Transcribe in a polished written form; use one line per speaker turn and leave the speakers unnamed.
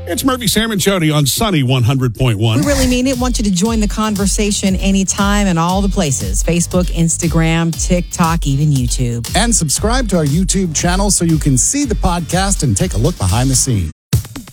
It's Murphy, Sam, and Jody on Sunny 100.1.
We really mean it. Want you to join the conversation anytime and all the places. Facebook, Instagram, TikTok, even YouTube.
And subscribe to our YouTube channel so you can see the podcast and take a look behind the scenes.